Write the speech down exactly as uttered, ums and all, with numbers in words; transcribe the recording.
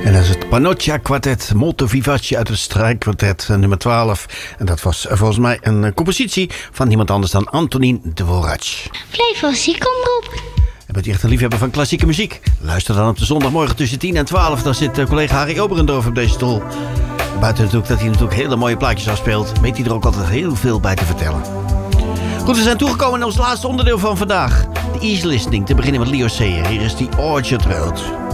En dat is het Panocchia Quartet, Molto Vivace uit het strijkkwartet nummer twaalf. En dat was volgens mij een compositie van niemand anders dan Antonín Dvořák. Flevo Ziekomroep. En bent u echt een liefhebber van klassieke muziek? Luister dan op de zondagmorgen tussen tien en twaalf. Daar zit collega Harry Oberendorf op deze stoel. Buiten natuurlijk dat hij natuurlijk hele mooie plaatjes afspeelt, weet hij er ook altijd heel veel bij te vertellen. Goed, we zijn toegekomen in ons laatste onderdeel van vandaag. De easy listening, te beginnen met Leo Sayer. Hier is die Orchard Road.